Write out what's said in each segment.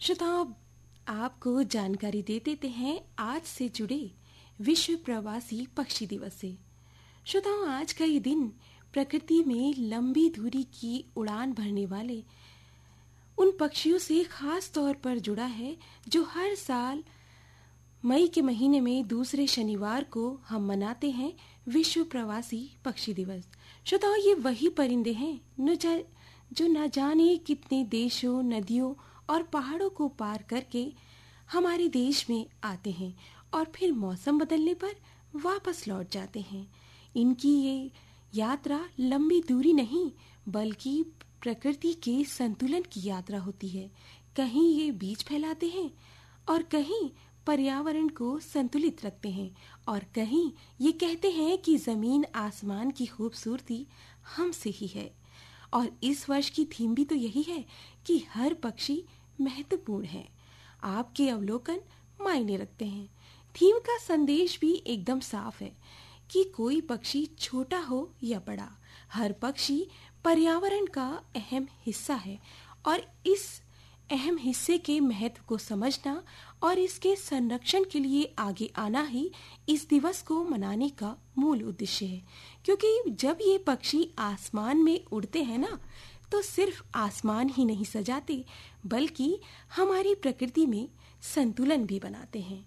श्रोताओं, आपको जानकारी दे देते हैं आज से जुड़े विश्व प्रवासी पक्षी दिवस से। श्रोताओं, आज का ये दिन प्रकृति में लंबी दूरी की उड़ान भरने वाले उन पक्षियों से खास तौर पर जुड़ा है जो हर साल मई के महीने में दूसरे शनिवार को हम मनाते हैं विश्व प्रवासी पक्षी दिवस। श्रोताओं, ये वही परिंदे हैं जो न जाने कितने देशों, नदियों और पहाड़ों को पार करके हमारे देश में आते हैं और फिर मौसम बदलने पर वापस लौट जाते हैं। इनकी ये यात्रा लंबी दूरी नहीं बल्कि प्रकृति के संतुलन की यात्रा होती है। कहीं ये बीज फैलाते हैं और कहीं पर्यावरण को संतुलित रखते हैं और कहीं ये कहते हैं कि जमीन आसमान की खूबसूरती हमसे ही है। और इस वर्ष की थीम भी तो यही है कि हर पक्षी महत्वपूर्ण है, आपके अवलोकन मायने रखते हैं। थीम का संदेश भी एकदम साफ है कि कोई पक्षी छोटा हो या बड़ा, हर पक्षी पर्यावरण का अहम हिस्सा है और इस अहम हिस्से के महत्व को समझना और इसके संरक्षण के लिए आगे आना ही इस दिवस को मनाने का मूल उद्देश्य है। क्योंकि जब ये पक्षी आसमान में उड़ते हैं ना, तो सिर्फ आसमान ही नहीं सजाते बल्कि हमारी प्रकृति में संतुलन भी बनाते हैं।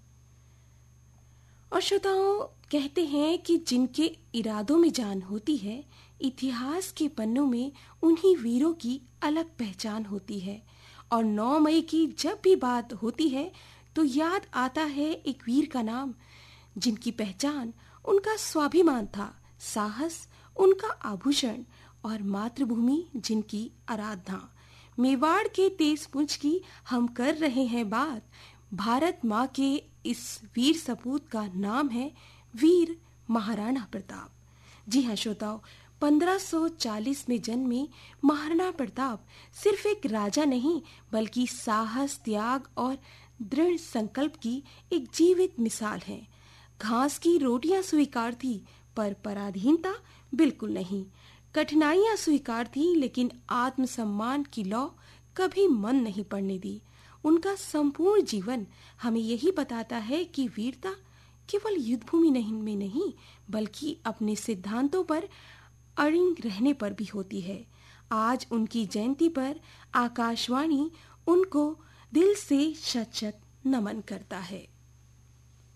और श्रोताओं, कहते हैं कि जिनके इरादों में जान होती है, इतिहास के पन्नों में उन्हीं वीरों की अलग पहचान होती है। और 9 मई की जब भी बात होती है तो याद आता है एक वीर का नाम, जिनकी पहचान उनका स्वाभिमान था, साहस उनका आभूषण और मातृभूमि जिनकी आराधना। मेवाड़ के तेजपुंज की हम कर रहे हैं बात। भारत माँ के इस वीर सपूत का नाम है वीर महाराणा प्रताप। जी हाँ श्रोताओं, 1540 में जन्मे महाराणा प्रताप सिर्फ एक राजा नहीं बल्कि साहस, त्याग और दृढ़ संकल्प की एक जीवित मिसाल है। घास की रोटियां स्वीकार थी पर पराधीनता बिल्कुल नहीं। कठिनाइयां स्वीकार थी लेकिन आत्मसम्मान की लौ कभी मन नहीं पड़ने दी। उनका संपूर्ण जीवन हमें यही बताता है कि वीरता केवल युद्धभूमि में नहीं बल्कि अपने सिद्धांतों पर अड़िग रहने पर भी होती है। आज उनकी जयंती पर आकाशवाणी उनको दिल से शत शत नमन करता है।